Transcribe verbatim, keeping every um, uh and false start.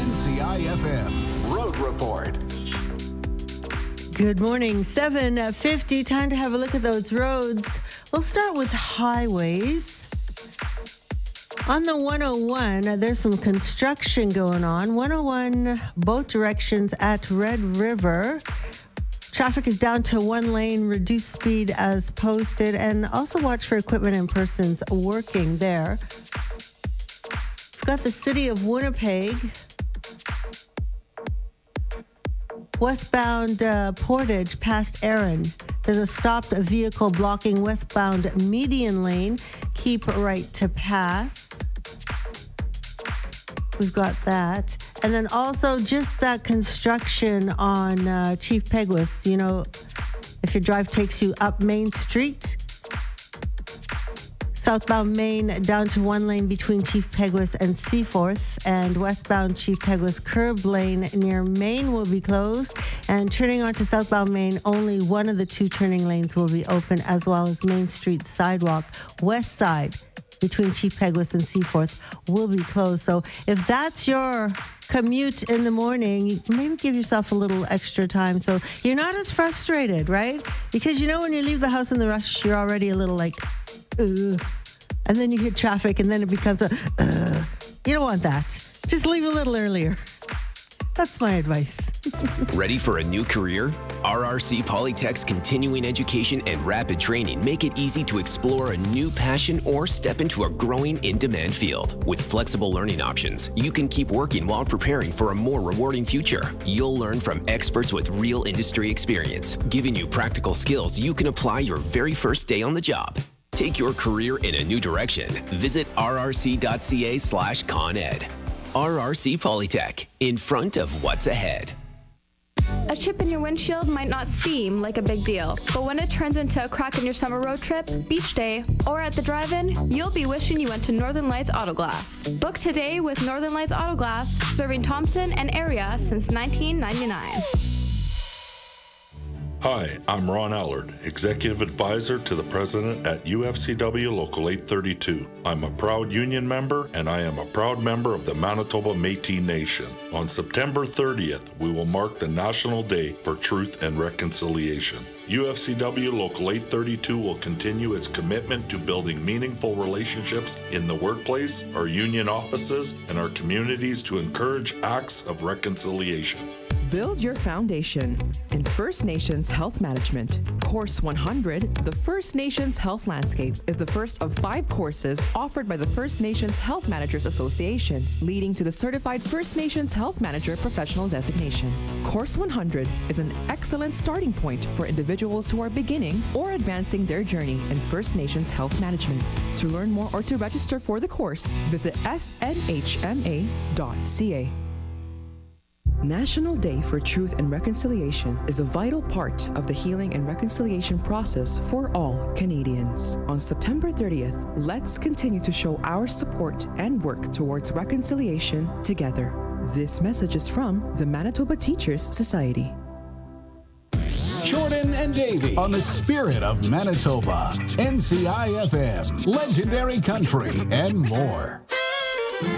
N C I F M Road Report. Good morning, seven fifty. Time to have a look at those roads. We'll start with highways. On the one oh one, uh, there's some construction going on. one oh one, both directions at Red River. Traffic is down to one lane, reduced speed as posted, and also watch for equipment and persons working there. We've got the city of Winnipeg. Westbound uh, Portage past Erin. There's a stopped vehicle blocking westbound median lane. Keep right to pass. We've got that. And then also just that construction on uh, Chief Peguis. You know, if your drive takes you up Main Street, southbound Main down to one lane between Chief Peguis and Seaforth, and westbound Chief Peguis curb lane near Main will be closed. And turning onto southbound Main, only one of the two turning lanes will be open, as well as Main Street sidewalk west side between Chief Peguis and Seaforth will be closed. So if that's your commute in the morning, maybe give yourself a little extra time so you're not as frustrated, right? Because you know when you leave the house in the rush, you're already a little like, ugh. And then you hit traffic and then it becomes a, ugh. You don't want that. Just leave a little earlier. That's my advice. Ready for a new career? R R C Polytech's continuing education and rapid training make it easy to explore a new passion or step into a growing in-demand field. With flexible learning options, you can keep working while preparing for a more rewarding future. You'll learn from experts with real industry experience, giving you practical skills you can apply your very first day on the job. Take your career in a new direction. Visit rrc.ca slash ConEd. R R C Polytech, in front of what's ahead. A chip in your windshield might not seem like a big deal, but when it turns into a crack on your summer road trip, beach day, or at the drive-in, you'll be wishing you went to Northern Lights Auto Glass. Book today with Northern Lights Auto Glass, serving Thompson and area since nineteen ninety-nine. Hi, I'm Ron Allard, Executive Advisor to the President at U F C W Local eight thirty-two. I'm a proud union member, and I am a proud member of the Manitoba Métis Nation. On September thirtieth, we will mark the National Day for Truth and Reconciliation. U F C W Local eight thirty-two will continue its commitment to building meaningful relationships in the workplace, our union offices, and our communities to encourage acts of reconciliation. Build your foundation in First Nations Health Management. Course one hundred, the First Nations Health Landscape, is the first of five courses offered by the First Nations Health Managers Association, leading to the Certified First Nations Health Manager Professional Designation. Course one hundred is an excellent starting point for individuals who are beginning or advancing their journey in First Nations Health Management. To learn more or to register for the course, visit f n h m a dot c a. National Day for Truth and Reconciliation is a vital part of the healing and reconciliation process for all Canadians. On September thirtieth, let's continue to show our support and work towards reconciliation together. This message is from the Manitoba Teachers Society. Jordan and Davey on the Spirit of Manitoba. N C I F M, Legendary Country, and more.